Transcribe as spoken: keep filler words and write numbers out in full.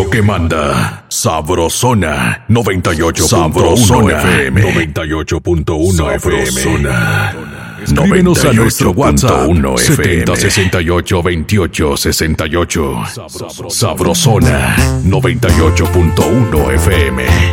único que manda. Sabrosona noventa y ocho punto uno F M. noventa y ocho punto uno F M. Escríbenos a nuestro WhatsApp setenta sesenta y ocho veintiocho sesenta y ocho. Sabrosona noventa y ocho punto uno F M.